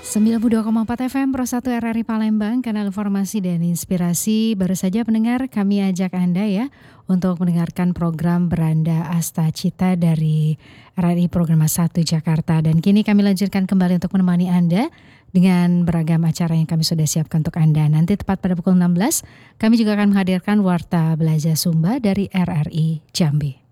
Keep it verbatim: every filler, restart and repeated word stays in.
sembilan puluh dua koma empat F M Pro satu R R I Palembang, kanal informasi dan inspirasi. Baru saja pendengar, kami ajak Anda ya untuk mendengarkan program Beranda Asta Cita dari R R I Programa satu Jakarta. Dan kini kami lanjutkan kembali untuk menemani Anda dengan beragam acara yang kami sudah siapkan untuk Anda. Nanti tepat pada pukul enam belas, kami juga akan menghadirkan Warta Belajar Sumba dari R R I Jambi.